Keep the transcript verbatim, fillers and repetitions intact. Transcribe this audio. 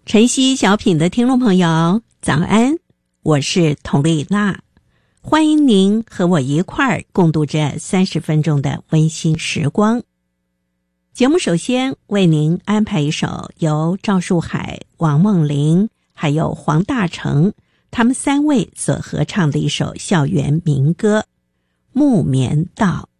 晨曦小品的听众朋友早安，我是佟丽娜，欢迎您和我一块儿共度这三十分钟的温馨时光。节目首先为您安排一首由赵树海、王梦玲还有黄大成他们三位所合唱的一首校园民歌《木棉道》。